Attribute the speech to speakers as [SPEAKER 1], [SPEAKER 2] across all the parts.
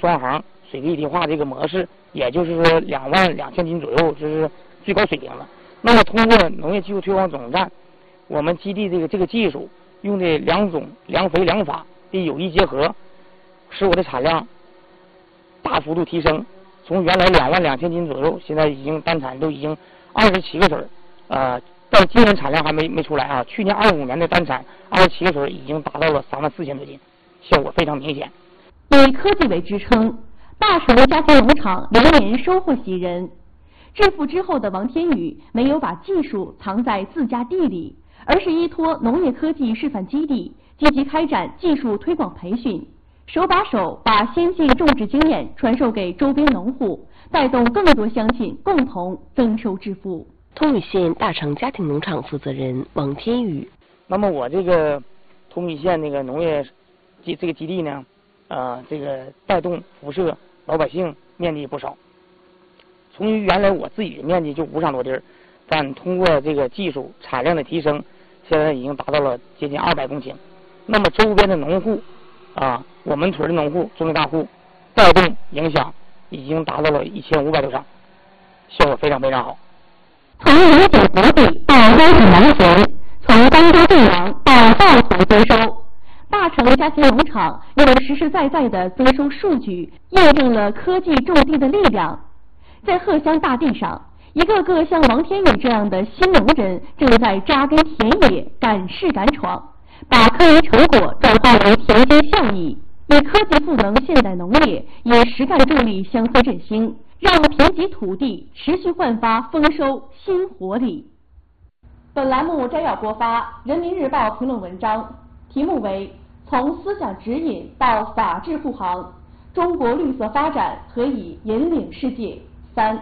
[SPEAKER 1] 双行水力一体化这个模式，也就是说22000斤左右，这是最高水平了。那么通过农业技术推广总站，我们基地这个技术用的2种良肥良法的有机结合，使我的产量大幅度提升，从原来22000斤左右，现在已经单产都已经27个水但今年产量还没出来啊。去年25年的单产27个水已经达到了34000多斤，效果非常明显。
[SPEAKER 2] 以科技为支撑，大成家庭农场连年收获喜人。致富之后的王天宇没有把技术藏在自家地里，而是依托农业科技示范基地，积极开展技术推广培训，手把手把先进种植经验传授给周边农户，带动更多乡亲共同增收致富。
[SPEAKER 3] 通宇县大成家庭农场负责人王天宇。
[SPEAKER 1] 那么我这个通宇县那个农业这个基地呢，这个带动辐射老百姓面积不少。从原来我自己的面积就5场多地儿，但通过这个技术产量的提升，现在已经达到了接近200公顷。那么周边的农户我们屯的农户、中类大户带动影响已经达到了1500多场，效果非常非常好。
[SPEAKER 2] 从永久国地到优质农田，从当家种粮到到土增收，大成家庭农场用实实在在的增收数据，验证了科技种地的力量。在荷乡大地上，一个个像王天宇这样的新农人正在扎根田野，敢试敢闯，把科研成果转化为田间效益，以科技赋能现代农业，以实干助力乡村振兴，让贫瘠土地持续焕发丰收新活力。本栏目摘要播发《人民日报》评论文章，题目为《从思想指引到法治护航，中国绿色发展何以引领世界3》。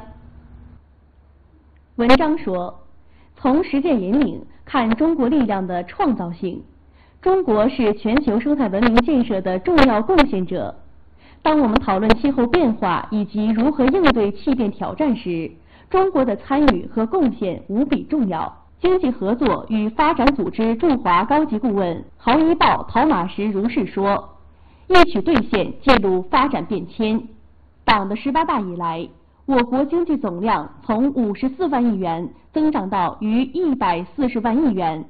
[SPEAKER 2] 文章说，从实践引领看中国力量的创造性，中国是全球生态文明建设的重要贡献者。当我们讨论气候变化以及如何应对气变挑战时，中国的参与和贡献无比重要。经济合作与发展组织驻华高级顾问郝一豹陶马时如是说，一曲兑现记录发展变迁。党的18大以来，我国经济总量从54万亿元增长到逾140万亿元，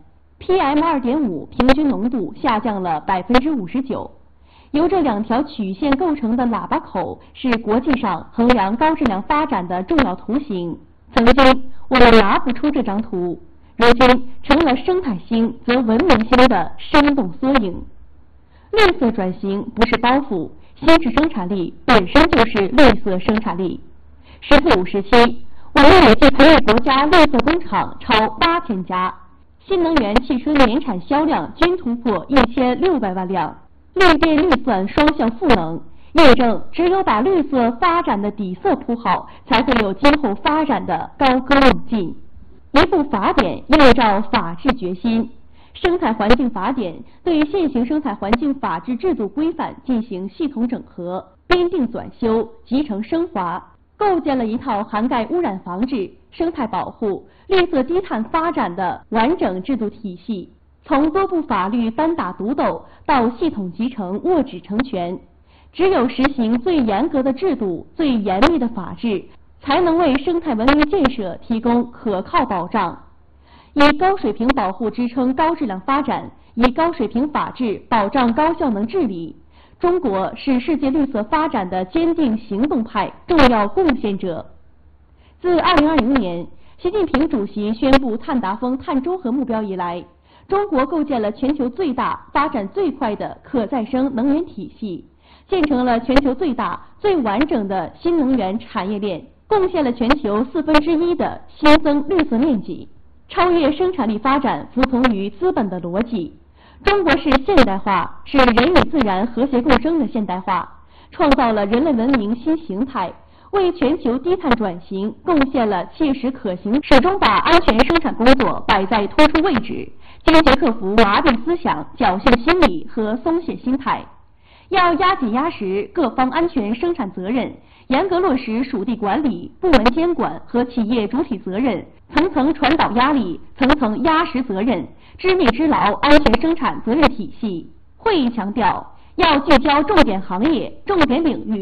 [SPEAKER 2] PM2.5 平均浓度下降了59%。由这2条曲线构成的喇叭口是国际上衡量高质量发展的重要图形。曾经我们拿不出这张图，如今成了生态兴则文明兴的生动缩影。绿色转型不是包袱，新质生产力本身就是绿色生产力。14、15时期，我们累计培育国家绿色工厂超8000家，新能源汽车年产销量均突破1600万辆。绿电绿算双向赋能，验证只有把绿色发展的底色铺好，才会有今后发展的高歌猛进。一部法典映照法治决心，生态环境法典对现行生态环境法治制度规范进行系统整合、编订纂修、集成升华，构建了一套涵盖污染防治、生态保护、绿色低碳发展的完整制度体系。从多部法律单打独斗到系统集成握指成拳，只有实行最严格的制度、最严密的法治，才能为生态文明建设提供可靠保障。以高水平保护支撑高质量发展，以高水平法治保障高效能治理。中国是世界绿色发展的坚定行动派重要贡献者。自2020年，习近平主席宣布碳达峰、碳中和目标以来，中国构建了全球最大、发展最快的可再生能源体系，建成了全球最大、最完整的新能源产业链，贡献了全球1/4的新增绿色面积，超越生产力发展，服从于资本的逻辑。中国是现代化，是人与自然和谐共生的现代化，创造了人类文明新形态，为全球低碳转型贡献了切实可行，始终把安全生产工作摆在突出位置，坚决克服麻痹思想、侥幸心理和松懈心态。要压紧压实各方安全生产责任，严格落实属地管理、部门监管和企业主体责任，层层传导压力，层层压实责任，织密织牢安全生产责任体系。会议强调，要聚焦重点行业、重点领域。